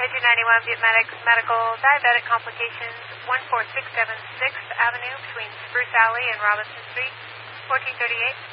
Page 91, Vietmatics Medical Diabetic Complications, 14676 Avenue between Spruce Alley and Robinson Street, 1438.